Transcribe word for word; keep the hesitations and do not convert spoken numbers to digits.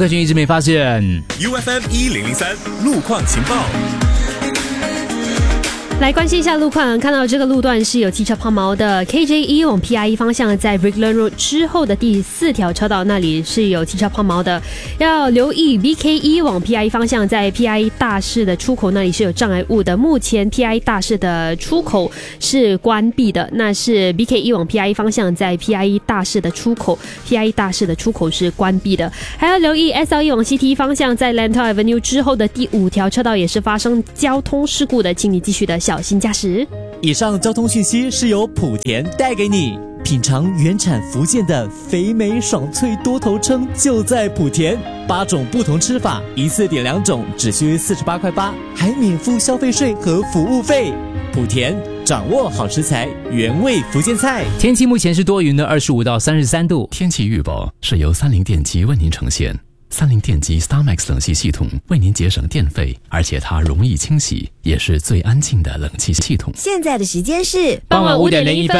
克群一直没发现。 U F M 一零零三路况情报。 来关心一下路况，看到这个路段是有汽车抛锚的 ，K J 一 往 P I E 方向在 Brickland Road 之后的第四条车道那里是有汽车抛锚的，要留意 B K 一 往 P I E 方向在 P I E 大市的出口那里是有障碍物的，目前 P I E 大市的出口是关闭的，那是 B K 一 往 P I E 方向在 P I E 大市的出口 ，P I E 大市的出口是关闭的，还要留意 S L E 往 C T 方向在 Lentor Avenue 之后的第五条车道也是发生交通事故的，请你继续的小心驾驶。 以上交通讯息是由莆田带给你。品尝原产福建的肥美爽脆多头称就在莆田，八种不同吃法，一次点两种，只需四十八块八，还免付消费税和服务费。莆田掌握好食材，原味福建菜。 天气目前是多云的，二十五到三十三度。 天气预报是由三菱电机为您呈现。三菱电机 StarMax 冷气系统为您节省电费，而且它容易清洗，也是最安静的冷气系统。 现在的时间是傍晚五点零一分。